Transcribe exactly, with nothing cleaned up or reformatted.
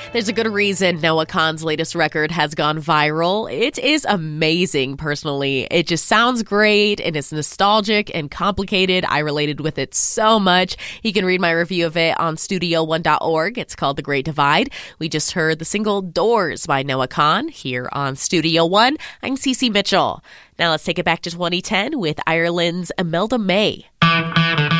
There's a good reason Noah Kahan's latest record has gone viral. It is amazing, personally. It just sounds great, and it's nostalgic and complicated. I related with it so much. You can read my review of it on studio one dot org. It's called The Great Divide. We just heard the single Doors by Noah Kahan here on Studio One. I'm Cece Mitchell. Now let's take it back to twenty ten with Ireland's Imelda May.